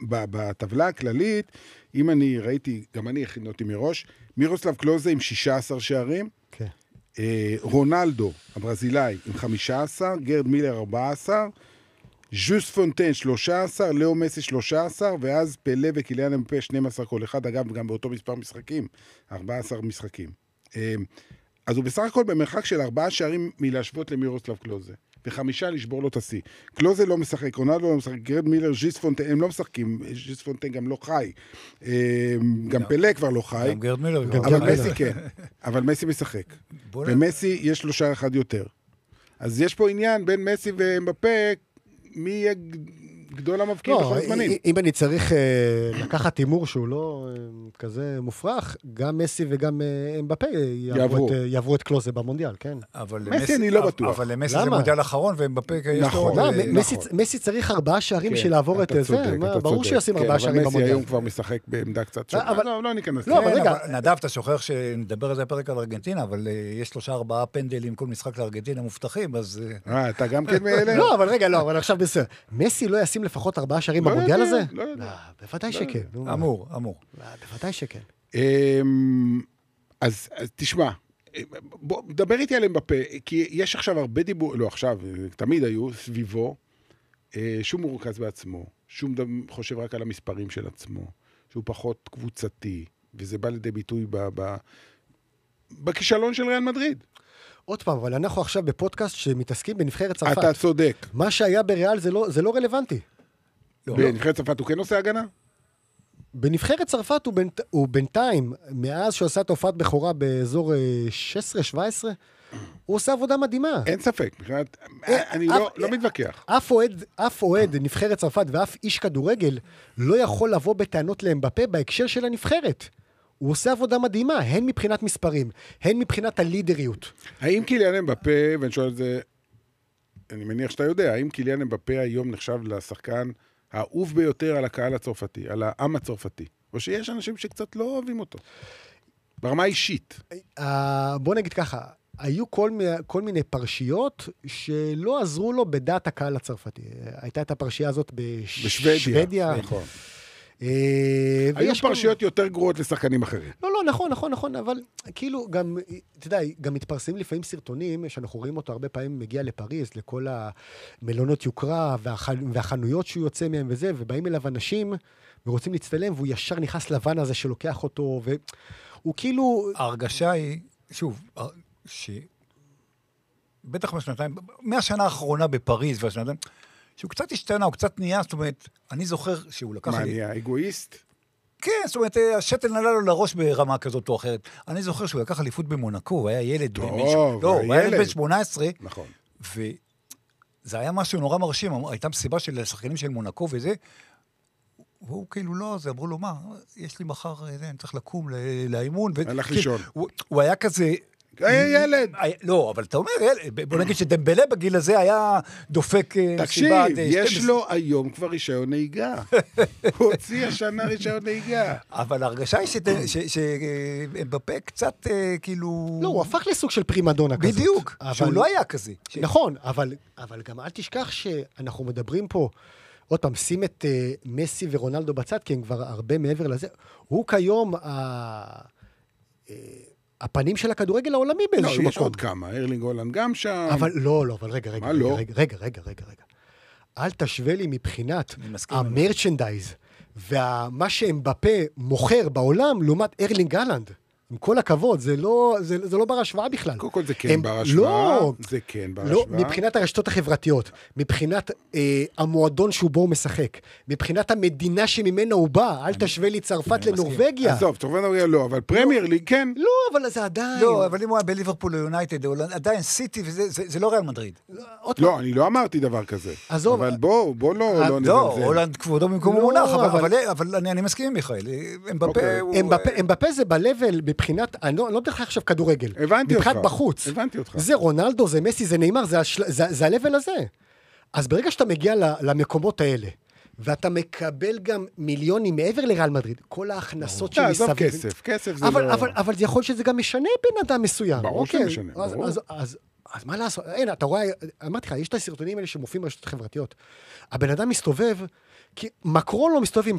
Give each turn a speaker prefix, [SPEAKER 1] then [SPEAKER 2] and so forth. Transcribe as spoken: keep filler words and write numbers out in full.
[SPEAKER 1] בטבלה הכללית, אם אני ראיתי, גם אני הכין אותי מראש, מירוסלב קלוזה עם שישה עשר שערים,
[SPEAKER 2] כן.
[SPEAKER 1] רונלדו, הברזילאי, עם חמישה עשר, גרד מילר ארבעה עשר, ז'וס פונטן שלושה עשר, לאו מסי שלושה עשר, ואז פלה וקיליאן אמבפה שנים עשר כל אחד, אגב, גם באותו מספר משחקים, ארבעה עשר משחקים. אז הוא בסך הכל במרחק של ארבעה שערים מלהשוות למירוסלב קלוזה, וחמישה לשבור לו את השיא. קלוזה לא משחק, רונלדו לא משחק, גרד מילר, ז'וס פונטן, הם לא משחקים, ז'וס פונטן גם לא חי, גם פלה כבר לא חי,
[SPEAKER 3] גם גרד מילר,
[SPEAKER 1] אבל מסי כן, אבל מסי משחק, ומסי יש שלושה אחד יותר. אז יש פה עניין בין מסי ואמבפה, מי יהיה גדול המבקיע בכל הזמנים.
[SPEAKER 2] אם אני צריך לקחת תימור שהוא לא כזה מופרך, גם מסי וגם אמבפה יעברו את קלוזה במונדיאל, כן?
[SPEAKER 1] מסי אני לא בטוח.
[SPEAKER 3] אבל מסי זה מונדיאל האחרון, ואמבפה יש לו...
[SPEAKER 2] מסי צריך ארבעה שערים בשביל לעבור את זה, ברור שישים ארבעה שערים במונדיאל.
[SPEAKER 1] אבל מסי היום כבר משחק בעמדה קצת שונה. לא, לא ניכנס.
[SPEAKER 3] נדב, אתה שוכח שנדבר על זה הפרק על ארגנטינה, אבל יש שלושה ארבעה פנדלים כל משחק לארגנטינה מובטחים, אז...
[SPEAKER 1] אה, אתה גם כן מאלה?
[SPEAKER 2] לא, אבל רגע, לא, אבל עכשיו בסדר. מסי לא ישים לפחות ארבעה שערים במונדיאל הזה?
[SPEAKER 1] לא יודע.
[SPEAKER 2] בוודאי שכן.
[SPEAKER 3] אמור, אמור.
[SPEAKER 2] בוודאי שכן.
[SPEAKER 1] אז תשמע, בוא, דבר איתי עליהם בפה, כי יש עכשיו הרבה דיבור, לא עכשיו, תמיד היו סביבו, שום מורכז בעצמו, שום חושב רק על המספרים של עצמו, שהוא פחות קבוצתי, וזה בא לידי ביטוי בכישלון של ריאל מדריד.
[SPEAKER 2] עוד פעם, אבל אנחנו עכשיו בפודקאסט שמתעסקים בנבחרת צרפת.
[SPEAKER 1] אתה צודק.
[SPEAKER 2] מה שהיה בריאל זה לא, זה לא רלוונטי.
[SPEAKER 1] בנבחרת צרפת הוא כן עושה הגנה?
[SPEAKER 2] בנבחרת צרפת הוא, בינ... הוא בינתיים, מאז שהוא עשה תופעת בכורה באזור שש עשרה שבע עשרה, הוא עושה עבודה מדהימה.
[SPEAKER 1] אין ספק, מבחינת, אני לא, לא מתווכח.
[SPEAKER 2] אף אוהד, אף אוהד נבחרת צרפת ואף איש כדורגל לא יכול לבוא בטענות לאמבפה בהקשר של הנבחרת. הוא עושה עבודה מדהימה, הן מבחינת מספרים, הן מבחינת הלידריות.
[SPEAKER 1] האם קיליאן אמבפה, ואני שואל את זה, אני מניח שאתה יודע, האם קיליאן אמבפה היום נחשב לשחקן האהוב ביותר על הקהל הצרפתי, על העם הצרפתי, או שיש אנשים שקצת לא אוהבים אותו, ברמה אישית?
[SPEAKER 2] בוא נגיד ככה, היו כל, כל מיני פרשיות שלא עזרו לו בדעת הקהל הצרפתי. הייתה את הפרשייה הזאת בשוודיה.
[SPEAKER 1] בשוודיה, נכון. היו פרשיות יותר גרועות לשחקנים אחרים.
[SPEAKER 2] לא, לא, נכון, נכון, נכון, אבל כאילו גם, אתה יודע, גם מתפרסמים לפעמים סרטונים, שאנחנו רואים אותו הרבה פעמים מגיע לפריז, לכל המלונות יוקרה והחנויות שהוא יוצא מהם וזה, ובאים אליו אנשים ורוצים להצטלם, והוא ישר נכנס לבן הזה שלוקח אותו, והוא כאילו...
[SPEAKER 3] ההרגשה היא, שוב, ש... בטח בשנתיים, מהשנה האחרונה בפריז והשנתיים, שהוא קצת השתנה, הוא קצת נהיה, זאת אומרת, אני זוכר שהוא לקח...
[SPEAKER 1] מה, נהיה אגואיסט?
[SPEAKER 3] כן, זאת אומרת, השתל נעלה לו לראש ברמה כזאת או אחרת. אני זוכר שהוא לקח אליפות במונקו, הוא היה ילד...
[SPEAKER 1] טוב,
[SPEAKER 3] לא, הוא היה ילד בן שמונה עשרה.
[SPEAKER 1] נכון.
[SPEAKER 3] וזה היה משהו נורא מרשים, הייתה מסיבה של שחקנים של מונקו וזה, והוא כאילו לא, זה אמרו לו, מה, יש לי מחר, אני צריך לקום לאימון.
[SPEAKER 1] הלך לישון.
[SPEAKER 3] הוא היה כזה...
[SPEAKER 1] היה ילד.
[SPEAKER 3] לא, אבל אתה אומר, בוא נגיד שדמבלה בגיל הזה היה דופק...
[SPEAKER 1] תקשיב, יש לו היום כבר רישיון נהיגה. הוא הוציא השנה רישיון נהיגה.
[SPEAKER 3] אבל ההרגשה היא שבפה קצת כאילו...
[SPEAKER 2] לא, הוא הפך לסוג של פרימדונה כזאת.
[SPEAKER 3] בדיוק, שהוא לא היה כזה.
[SPEAKER 2] נכון, אבל גם אל תשכח שאנחנו מדברים פה, עוד פעם, שים את מסי ורונלדו בצד, כי הם כבר הרבה מעבר לזה. הוא כיום... הפנים של הכדורגל העולמי באיזשהו מקום.
[SPEAKER 1] לא, יש עוד כמה, ארלינג הולנד גם שם.
[SPEAKER 2] אבל לא, לא, אבל רגע, רגע,
[SPEAKER 1] מה לא?
[SPEAKER 2] רגע, רגע, רגע, רגע, רגע. אל תשווה לי מבחינת המרצ'נדייז, ומה שאמבפה מוכר בעולם, לעומת ארלינג הולנד. עם כל הכבוד, זה לא, זה, זה לא בר השוואה בכלל.
[SPEAKER 1] קודם כל זה כן הם, בר השוואה. לא, זה כן בר
[SPEAKER 2] לא,
[SPEAKER 1] השוואה.
[SPEAKER 2] מבחינת הרשתות החברתיות, מבחינת אה, המועדון שהוא בו הוא משחק, מבחינת המדינה שממנה הוא בא, אל תשווה לי צרפת לנורווגיה.
[SPEAKER 1] עזוב, צרפת לנורווגיה לא, אבל פרמייר ליג כן.
[SPEAKER 2] לא, אבל זה עדיין.
[SPEAKER 3] לא, אבל אם הוא היה בליברפול או יונייטד, עדיין סיטי, וזה זה, זה לא ריאל מדריד.
[SPEAKER 1] לא, לא, אני לא אמרתי דבר כזה. עזוב. אבל בוא, בוא לא, לא נזלזל.
[SPEAKER 3] לא, הולנד כבודו במקום מונח, אבל, אבל אני, אני מסכים עם מיכאל. אמבפה הוא...
[SPEAKER 2] אמבפה זה ב-level מבחינת, אני לא, לא בדרך עכשיו כדורגל.
[SPEAKER 1] הבנתי
[SPEAKER 2] מבחינת
[SPEAKER 1] אותך.
[SPEAKER 2] בחוץ.
[SPEAKER 1] הבנתי אותך.
[SPEAKER 2] זה רונלדו, זה מסי, זה נאמר, זה, זה, זה ה-level הזה. אז ברגע שאתה מגיע למקומות האלה, ואתה מקבל גם מיליונים מעבר לריאל מדריד, כל ההכנסות שמסביב.
[SPEAKER 1] עזוב כסף, כסף זה
[SPEAKER 2] אבל,
[SPEAKER 1] לא...
[SPEAKER 2] אבל, אבל זה יכול שזה גם משנה בן אדם מסוים.
[SPEAKER 1] ברור
[SPEAKER 2] אוקיי.
[SPEAKER 1] שמשנה,
[SPEAKER 2] אז,
[SPEAKER 1] ברור.
[SPEAKER 2] אז, אז, אז מה לעשות? אין, אתה רואה, אמרתי לך, יש את הסרטונים האלה שמופיעים ברשתות חברתיות. הבן אדם מסתובב, כי מקרון לא מסתובב עם